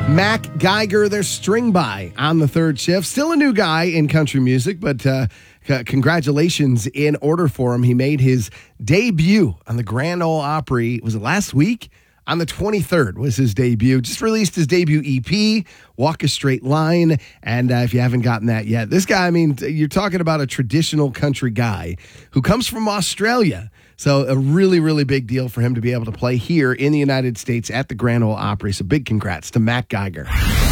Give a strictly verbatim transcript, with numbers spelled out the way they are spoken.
Mac Geiger, their string by on the third shift. Still a new guy in country music, but uh, c- congratulations in order for him. He made his debut on the Grand Ole Opry. Was it last week? On the twenty-third was his debut. Just released his debut E P, Walk a Straight Line. And uh, if you haven't gotten that yet, this guy, I mean, you're talking about a traditional country guy who comes from Australia. So a really, really big deal for him to be able to play here in the United States at the Grand Ole Opry. So big congrats to Mac Geiger.